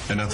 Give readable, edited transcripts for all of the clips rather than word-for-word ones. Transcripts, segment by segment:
En dat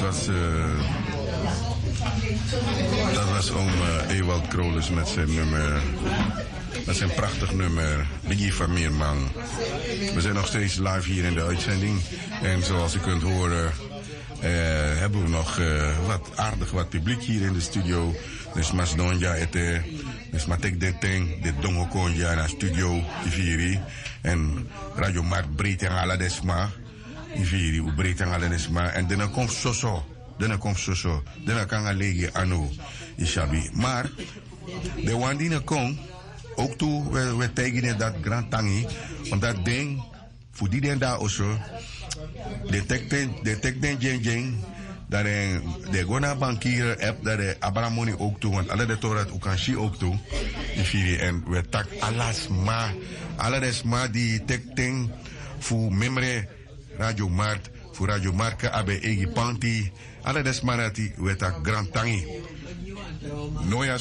was oom Ewald Krolus met zijn nummer. Dat is een prachtig nummer, Biggie van Meerman. We zijn nog steeds live hier in de uitzending. En zoals u kunt horen, hebben we nog wat publiek hier in de studio. Dus Masdonja ete, dus Matek Deteng, de Dongokonja naar studio Iviri. En Radio Markt breed en Aladesma. Iviri, u breed en Aladesma. En daarna komt Soso. Daarna kan alleen Anu, Ishabi. Maar, de Wandine komt. Ook toe, we tekenen dat Grand Tangi. Want dat ding, voor die den daar also, de tekenen jeng, dat de gona bankieren app, dat de abramoni ook toe, want alle de torat ook kan zie ook toe. En we tak alles maar die tekenen voor memre Radio Mart, voor Radio Marke, abe egi panti, alles maar die we tak Grand Tangi. Noya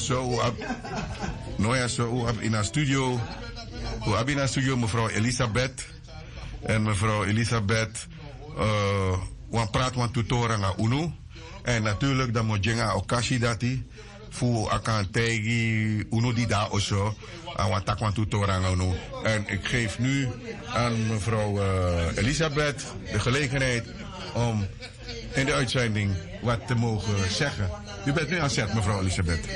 zo in haar studio. We hebben in haar studio mevrouw Elisabeth. En mevrouw Elisabeth, we praten van tutoren aan UNO. En natuurlijk, dan moet je een occasie dat hij voor akan tegi UNO die daar also. En we tak van tutoren aan UNO. En ik geef nu aan mevrouw Elisabeth de gelegenheid om in de uitzending wat te mogen zeggen. U bent nu aan zet, mevrouw Elisabeth.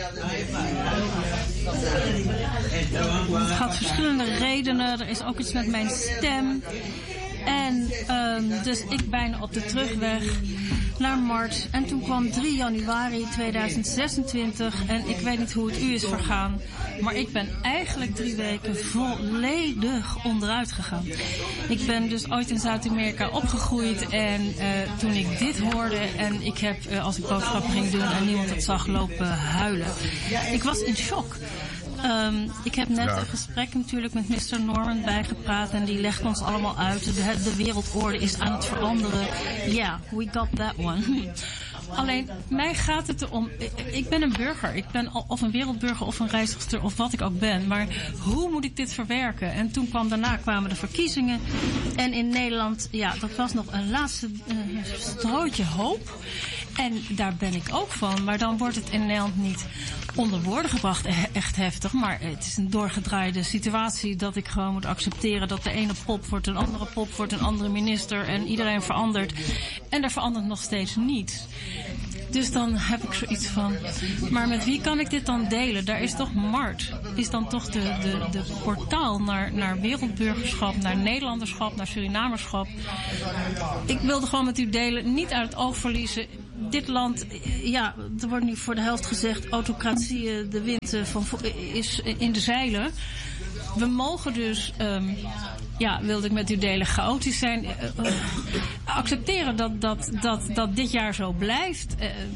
Het had verschillende redenen. Er is ook iets met mijn stem. En dus ik bijna op de terugweg naar Mart. En toen kwam 3 januari 2026. En ik weet niet hoe het u is vergaan. Maar ik ben eigenlijk 3 weken volledig onderuit gegaan. Ik ben dus ooit in Zuid-Amerika opgegroeid. En toen ik dit hoorde en ik heb, als ik boodschappen ging doen en niemand het zag, lopen huilen. Ik was in shock. Ik heb net een gesprek natuurlijk met Mr. Norman bijgepraat en die legt ons allemaal uit. De wereldorde is aan het veranderen. Yeah, we got that one. Alleen, mij gaat het erom. Ik ben een burger. Ik ben of een wereldburger of een reizigster of wat ik ook ben. Maar hoe moet ik dit verwerken? En toen daarna kwamen de verkiezingen. En in Nederland, ja, dat was nog een laatste strootje hoop. En daar ben ik ook van. Maar dan wordt het in Nederland niet onder woorden gebracht. Echt heftig. Maar het is een doorgedraaide situatie dat ik gewoon moet accepteren dat de ene pop wordt een andere pop, wordt een andere minister. En iedereen verandert. En er verandert nog steeds niets. Dus dan heb ik zoiets van, maar met wie kan ik dit dan delen? Daar is toch Mart. Is dan toch de portaal naar wereldburgerschap, naar Nederlanderschap, naar Surinamerschap. Ik wilde gewoon met u delen, niet uit het oog verliezen. Dit land, ja, er wordt nu voor de helft gezegd, autocratie, de wind is in de zeilen. We mogen dus, wilde ik met u delen, chaotisch zijn. Accepteren dat dit jaar zo blijft.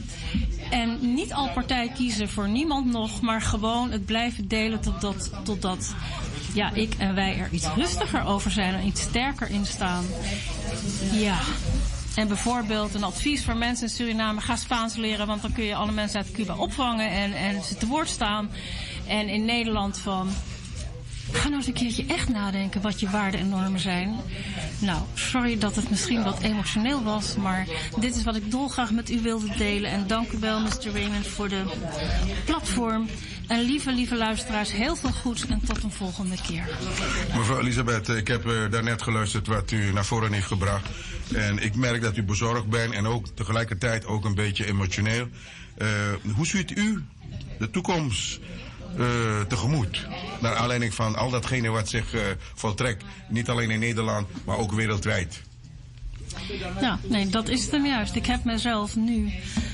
En niet al partij kiezen voor niemand nog, maar gewoon het blijven delen totdat ik en wij er iets rustiger over zijn en iets sterker in staan. Ja. En bijvoorbeeld een advies voor mensen in Suriname, ga Spaans leren, want dan kun je alle mensen uit Cuba opvangen en ze te woord staan. En in Nederland ga nou eens een keertje echt nadenken wat je waarden en normen zijn. Nou, sorry dat het misschien wat emotioneel was, maar dit is wat ik dolgraag met u wilde delen. En dank u wel, Mr. Raymond, voor de platform. En lieve luisteraars, heel veel goeds en tot een volgende keer. Mevrouw Elisabeth, ik heb daarnet geluisterd wat u naar voren heeft gebracht. En ik merk dat u bezorgd bent en ook tegelijkertijd ook een beetje emotioneel. Hoe ziet u de toekomst tegemoet? Naar aanleiding van al datgene wat zich voltrekt. Niet alleen in Nederland, maar ook wereldwijd. Nou, nee, dat is het hem juist. Ik heb mezelf nu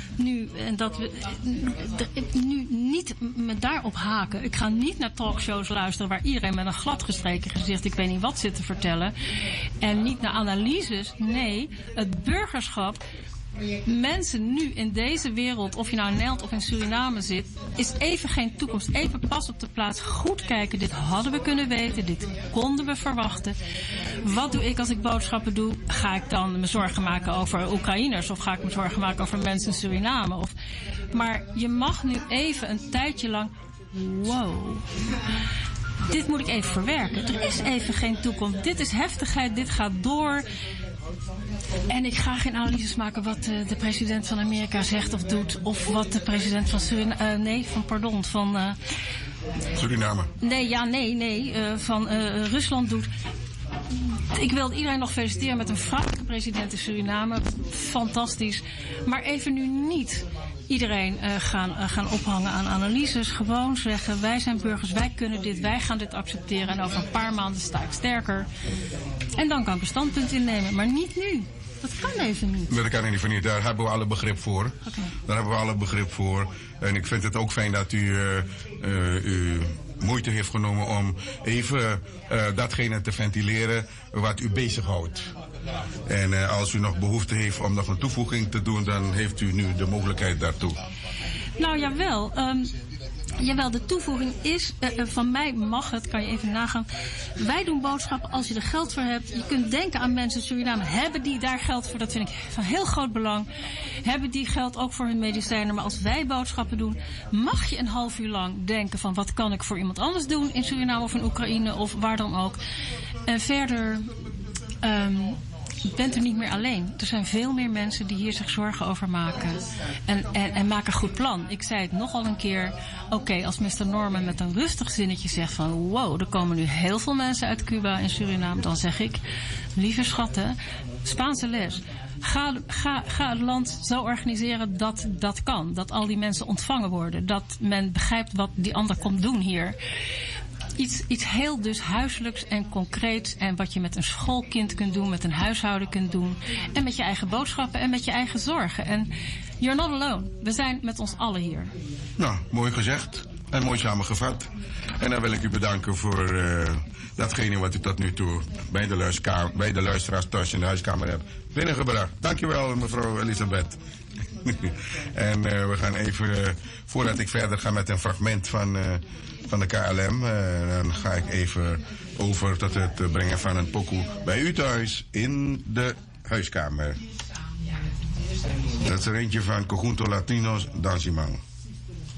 niet me daarop haken. Ik ga niet naar talkshows luisteren waar iedereen met een gladgestreken gezicht, ik weet niet wat, zit te vertellen. En niet naar analyses. Nee, het burgerschap. Mensen nu in deze wereld, of je nou in Nederland of in Suriname zit, is even geen toekomst. Even pas op de plaats. Goed kijken. Dit hadden we kunnen weten. Dit konden we verwachten. Wat doe ik als ik boodschappen doe? Ga ik dan me zorgen maken over Oekraïners? Of ga ik me zorgen maken over mensen in Suriname? Maar je mag nu even een tijdje lang. Wow. Dit moet ik even verwerken. Er is even geen toekomst. Dit is heftigheid. Dit gaat door. En ik ga geen analyses maken wat de president van Amerika zegt of doet. Of wat de president van Suriname. Van Rusland doet. Ik wil iedereen nog feliciteren met een vrouwelijke president in Suriname. Fantastisch. Maar even nu niet iedereen gaan ophangen aan analyses. Gewoon zeggen, wij zijn burgers, wij kunnen dit, wij gaan dit accepteren. En over een paar maanden sta ik sterker. En dan kan ik een standpunt innemen. Maar niet nu. Dat kan even niet. Dat kan even niet. Daar hebben we alle begrip voor. Okay. Daar hebben we alle begrip voor. En ik vind het ook fijn dat u moeite heeft genomen om even datgene te ventileren wat u bezighoudt. En als u nog behoefte heeft om nog een toevoeging te doen, dan heeft u nu de mogelijkheid daartoe. Nou, jawel. Jawel, de toevoeging is, van mij mag het, kan je even nagaan. Wij doen boodschappen als je er geld voor hebt. Je kunt denken aan mensen in Suriname. Hebben die daar geld voor? Dat vind ik van heel groot belang. Hebben die geld ook voor hun medicijnen? Maar als wij boodschappen doen, mag je een half uur lang denken van wat kan ik voor iemand anders doen in Suriname of in Oekraïne of waar dan ook. En verder bent u niet meer alleen. Er zijn veel meer mensen die hier zich zorgen over maken. En maken een goed plan. Ik zei het nogal een keer. Oké, als Mr. Norman met een rustig zinnetje zegt van wow, er komen nu heel veel mensen uit Cuba en Suriname. Dan zeg ik, lieve schatten, Spaanse les. Ga het land zo organiseren dat dat kan. Dat al die mensen ontvangen worden. Dat men begrijpt wat die ander komt doen hier. Iets heel dus huiselijks en concreets. En wat je met een schoolkind kunt doen, met een huishouden kunt doen. En met je eigen boodschappen en met je eigen zorgen. En you're not alone. We zijn met ons allen hier. Nou, mooi gezegd. En mooi samengevat. En dan wil ik u bedanken voor datgene wat u tot nu toe bij de luisteraars thuis in de huiskamer hebt binnengebracht. Dankjewel, mevrouw Elisabeth. En we gaan even, voordat ik verder ga met een fragment van de KLM, dan ga ik even over tot het brengen van een pokoe bij u thuis in de huiskamer. Dat is er eentje van Conjunto Latinos Dansimang.